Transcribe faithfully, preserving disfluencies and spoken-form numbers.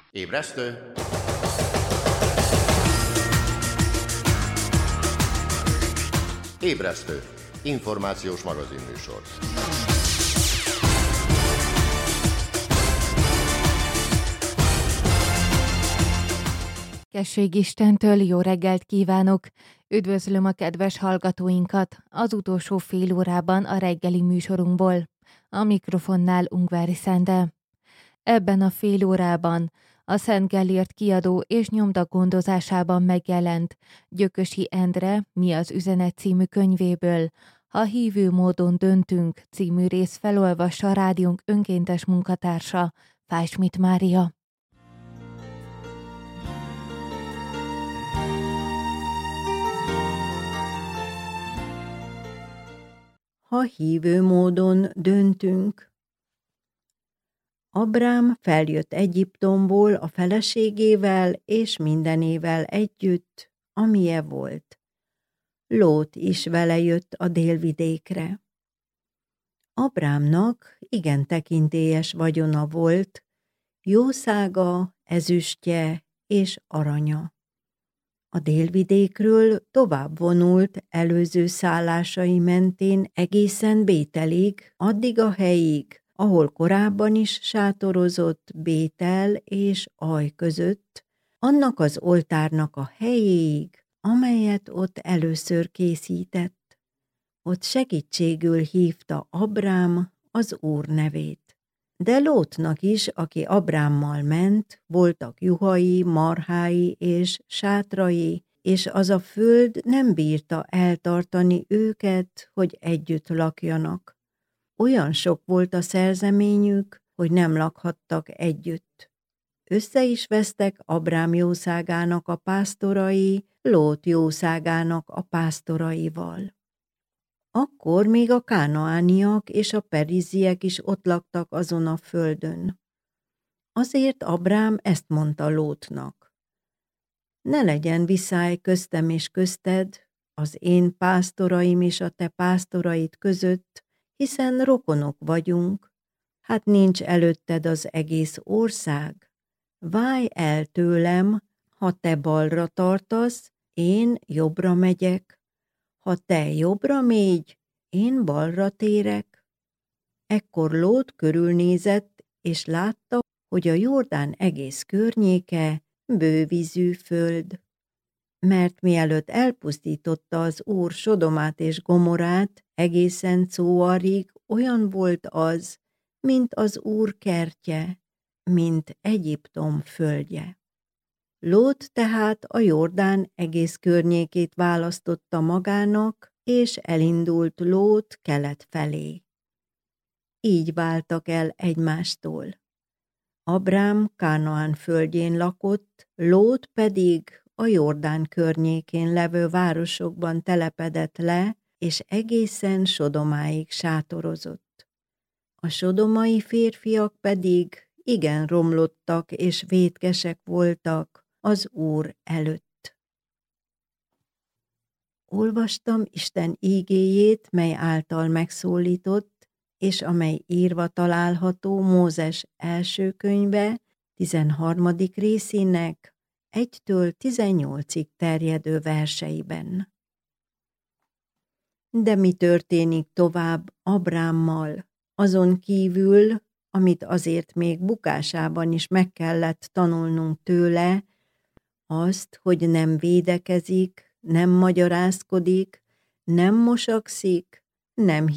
Ébresztő! Ébresztő! Információs magazinműsor. Kesség Istentől jó reggelt kívánok! Üdvözlöm a kedves hallgatóinkat az utolsó fél órában a reggeli műsorunkból. A mikrofonnál Ungvári Szende. Ebben a fél órában a Szent Gellért kiadó és nyomda gondozásában megjelent Gyökösi Endre Mi az üzenet című könyvéből Ha hívő módon döntünk című rész felolvassa a rádiónk önkéntes munkatársa, Fáy Schmidt Mária. Ha hívő módon döntünk. Abrám feljött Egyiptomból a feleségével és mindenével együtt, amilyen volt. Lót is vele jött a délvidékre. Abrámnak igen tekintélyes vagyona volt, jószága, ezüstje és aranya. A délvidékről tovább vonult előző szállásai mentén egészen Bételig, addig a helyig, ahol korábban is sátorozott Bétel és Aj között, annak az oltárnak a helyéig, amelyet ott először készített. Ott segítségül hívta Abrám az Úr nevét. De Lótnak is, aki Abrámmal ment, voltak juhai, marhái és sátrai, és az a föld nem bírta eltartani őket, hogy együtt lakjanak. Olyan sok volt a szerzeményük, hogy nem lakhattak együtt. Össze is vesztek Abrám jószágának a pásztorai, Lót jószágának a pásztoraival. Akkor még a kánaániak és a periziek is ott laktak azon a földön. Azért Abrám ezt mondta Lótnak. Ne legyen viszály köztem és közted, az én pásztoraim és a te pásztoraid között, hiszen rokonok vagyunk. Hát nincs előtted az egész ország. Válj el tőlem, ha te balra tartasz, én jobbra megyek. Ha te jobbra mégy, én balra térek. Ekkor Lót körülnézett, és látta, hogy a Jordán egész környéke bővízű föld. Mert mielőtt elpusztította az Úr Sodomát és Gomorát, egészen Cóarig olyan volt az, mint az Úr kertje, mint Egyiptom földje. Lót tehát a Jordán egész környékét választotta magának, és elindult Lót kelet felé. Így váltak el egymástól. Abrám Kánaán földjén lakott, Lót pedig a Jordán környékén levő városokban telepedett le, és egészen Sodomáig sátorozott. A sodomai férfiak pedig igen romlottak és vétkesek voltak az Úr előtt. Olvastam Isten ígéjét, mely által megszólított, és amely írva található Mózes első könyve, tizenharmadik részének egytől tizennyolcig terjedő verseiben. De mi történik tovább Abrámmal, azon kívül, amit azért még bukásában is meg kellett tanulnunk tőle, azt, hogy nem védekezik, nem magyarázkodik, nem mosakszik, nem